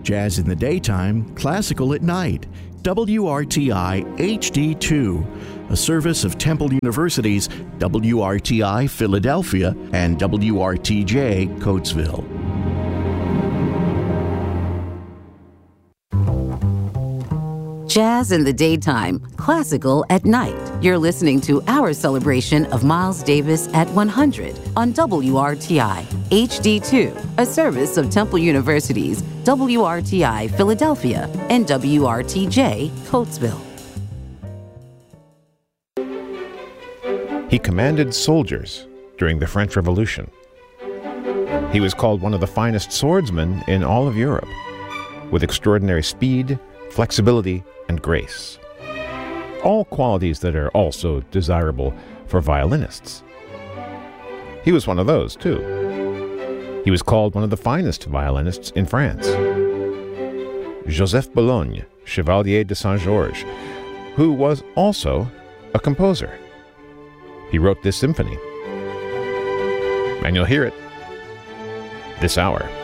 Jazz in the daytime, classical at night. WRTI HD2, a service of Temple University's WRTI Philadelphia and WRTJ Coatesville. Jazz in the daytime, classical at night. You're listening to our celebration of Miles Davis at 100 on WRTI HD2, a service of Temple University's WRTI Philadelphia and WRTJ Coatesville. He commanded soldiers during the French Revolution. He was called one of the finest swordsmen in all of Europe, with extraordinary speed, flexibility, and grace. All qualities that are also desirable for violinists. He was one of those, too. He was called one of the finest violinists in France. Joseph Boulogne, Chevalier de Saint-Georges, who was also a composer. He wrote this symphony. And you'll hear it this hour.